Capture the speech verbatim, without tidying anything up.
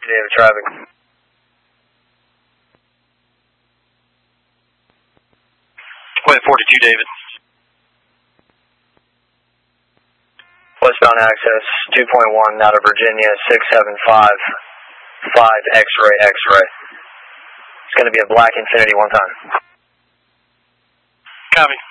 David traffic. Wait, forty-two David. Westbound access, two point one out of Virginia, six seven five, five X-ray, X-ray. It's going to be a black Infinity one time. Copy.